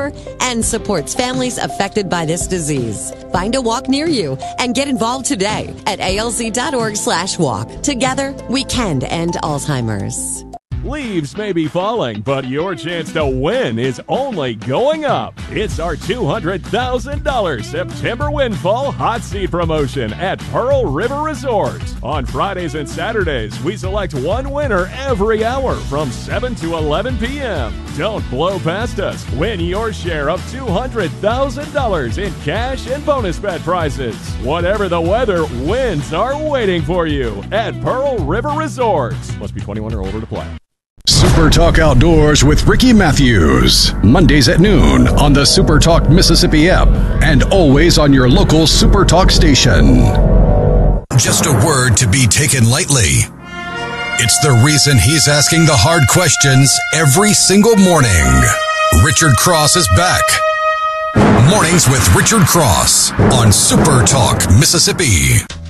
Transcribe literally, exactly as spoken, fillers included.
cure and supports families affected by this disease. Find a walk near you and get involved today at A L Z dot org slash walk. Together, we can end Alzheimer's. Leaves may be falling, but your chance to win is only going up. It's our two hundred thousand dollars September Windfall Hot Seat promotion at Pearl River Resort. On Fridays and Saturdays, we select one winner every hour from seven to eleven p.m. Don't blow past us. Win your share of two hundred thousand dollars in cash and bonus bet prizes. Whatever the weather, wins are waiting for you at Pearl River Resort. Must be twenty-one or older to play. Super Talk Outdoors with Ricky Matthews. Mondays at noon on the Super Talk Mississippi app and always on your local Super Talk station. Just a word to be taken lightly. It's the reason he's asking the hard questions every single morning. Richard Cross is back. Mornings with Richard Cross on Super Talk Mississippi.